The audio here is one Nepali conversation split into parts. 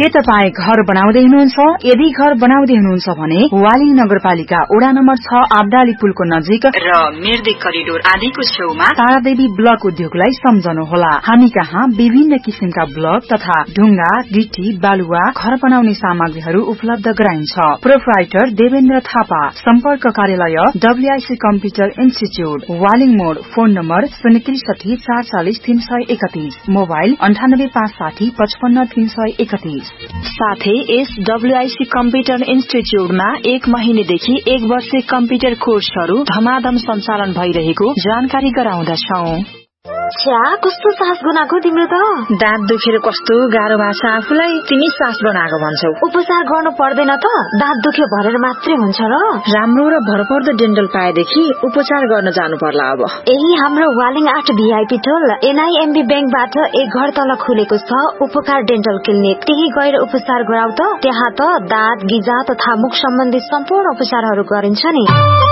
के तपाई घर बनाउँदै हुनुहुन्छ? यदि घर बनाउँदै हुनुहुन्छ भने वाली नगरपालिका वडा नम्बर 6 आब्दाली पुलको नजिक र मिर्दी करिडोर आदिको छेउमा तारादेवी ब्लक उद्योगलाई सम्झनुहोला। हामी कहाँ विभिन्न किसिमका ब्लक तथा ढुङ्गा, गिटी, बालुवा, घर बनाउने सामग्रीहरू उपलब्ध गराइन्छ। प्रोप्राइटर देवेन्द्र थापा। सम्पर्क कार्यालय WIC कम्प्युटर इन्स्टिच्युट, वालिङ मोड। Phone number 063 440 331, mobile 98 560 55 331। साथै यस WIC कम्प्युटर इन्स्टिच्युटमा 1 महिनेदेखि 1 वर्षे कम्प्युटर कोर्सहरू धमाधम सञ्चालन भइरहेको जानकारी गराउँदछौं। छ्या, कस्तो सास बनाएको तिम्रो त? दाँत दुखेर कस्तो गाह्रो भएको छ आफूलाई, तिमी सास बनाएको भन्छौ। उपचार गर्नु पर्दैन त? दाँत दुख्यो भनेर मात्रै हुन्छ र? राम्रो र भरपर्दो डेन्टल पाएदेखि उपचार गर्न जानु पर्ला अब। यही हाम्रो वालिङ 8 VIP टोल NIMB बैंकबाट 1 घर तल खुलेको छ उपकार डेन्टल क्लिनिक। त्यही गएर उपचार गराउ त। त्यहाँ त दाँत, गिजा तथा मुख सम्बन्धी सम्पूर्ण उपचारहरू गरिन्छ नि।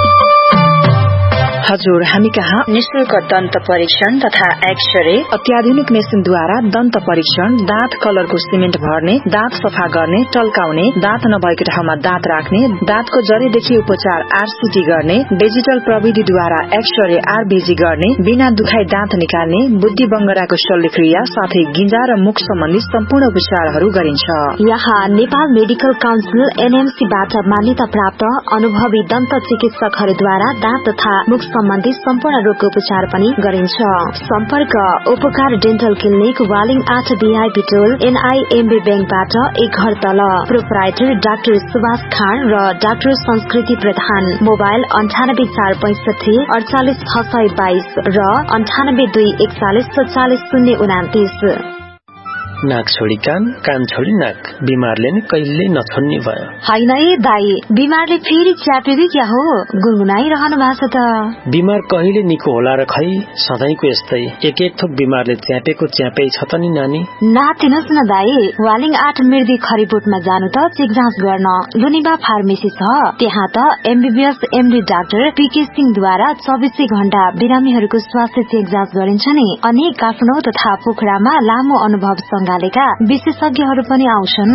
हजुर, हामी कहाँ निशुल्क दन्त परीक्षण तथा एक्सरे, अत्याधुनिक मेसिनद्वारा दन्त परीक्षण, दाँत कलरको सिमेन्ट भर्ने, दाँत सफा गर्ने, टल्काउने, दाँत नभएको ठाउँमा दाँत राख्ने, दाँतको जरीदेखि उपचार RCT गर्ने, डिजिटल प्रविधिद्वारा एक्सरे RBG गर्ने, बिना दुखाइ दाँत निकाल्ने, बुद्धि बंगडाको शल्यक्रिया साथै गिजा र मुख सम्बन्धी सम्पूर्ण उपचारहरू गरिन्छ। यहाँ नेपाल मेडिकल काउन्सिल NMC बाट मान्यता प्राप्त अनुभवी दन्त चिकित्सकहरूद्वारा दाँत तथा मुख सम्बन्धी सम्पूर्ण रोगको उपचार पनि गरिन्छ। सम्पर्क उपकार डेन्टल क्लिनिक, वालिङ 8 VIP टोल NIMB बैंकबाट 1 घर तल। प्रोप्राइटर डाक्टर सुभाष खान र डाक्टर संस्कृति प्रधान। मोबाइल 98 465 48 622 र 98 241 44 029। नाक छोडी कान, कान छोडी नाक, बिमारले नै कहिल्यै नछोड्ने भयो। हैन ए दाई, बिमारले फेरि च्यापेको क्या हो? गुनगुनाइरहनु भएको छ त। बिमार कहिले निको होला र खै, सधैँको यस्तै एक थोक बिमारले च्यापेको च्यापै छ त नि नानी। नातिनुहोस् न दाई, वालिङ 8 मिर्दी खरिबोटमा जानु त चेक जाँच गर्न। लुनिबा फार्मेसी छ। त्यहाँ त MBBS MD डाक्टर PK सिंहद्वारा 24 घण्टा बिरामीहरूको स्वास्थ्य चेक जाँच गरिन्छ नि। अनि काठमाडौँ तथा पोखरामा लामो अनुभव सँगालेका विशेषज्ञहरू पनि आउँछन्।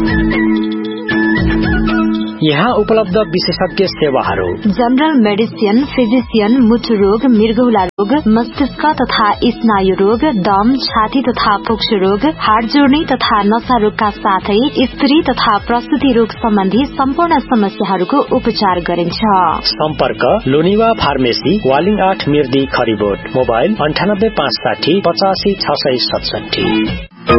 यहाँ उपलब्ध विशेषज्ञ सेवाहरू: जनरल मेडिसिन, फिजिशियन, मुटु रोग, मृगौला रोग, मस्तिष्क तथा स्नायु रोग, दम, छाती तथा फोक्सो रोग, हाड जोड्ने तथा नसा रोगका साथै स्त्री तथा प्रसुति रोग सम्बन्धी सम्पूर्ण समस्याहरूको उपचार गरिन्छ। सम्पर्क लोनिवा फार्मेसी, वालिङ 8 मिर्दी खरिबोट। मोबाइल 98 560 85 667।